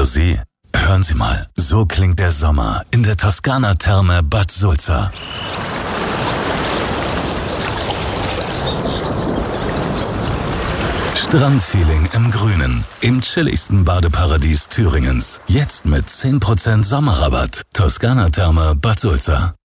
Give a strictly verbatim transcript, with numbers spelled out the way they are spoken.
Hallo Sie, hören Sie mal, so klingt der Sommer in der Toskana-Therme Bad Sulza. Strandfeeling im Grünen, im chilligsten Badeparadies Thüringens. Jetzt mit zehn Prozent Sommerrabatt. Toskana-Therme Bad Sulza.